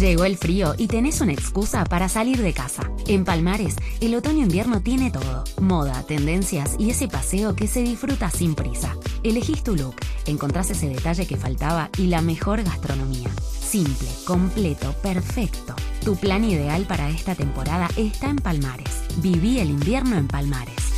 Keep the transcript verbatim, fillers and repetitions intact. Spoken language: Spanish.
Llegó el frío y tenés una excusa para salir de casa. En Palmares, el otoño-invierno tiene todo. Moda, tendencias y ese paseo que se disfruta sin prisa. Elegís tu look, encontrás ese detalle que faltaba y la mejor gastronomía. Simple, completo, perfecto. Tu plan ideal para esta temporada está en Palmares. Viví el invierno en Palmares.